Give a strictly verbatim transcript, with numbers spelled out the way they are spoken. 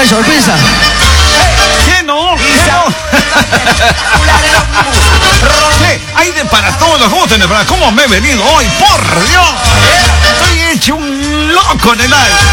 hay sorpresa. ¿Qué no? ¿Qué no? Sí, hay de para todos. ¿Cómo tenés para? ¿Cómo me he venido hoy? ¡Por Dios! Estoy hecho un loco en el aire.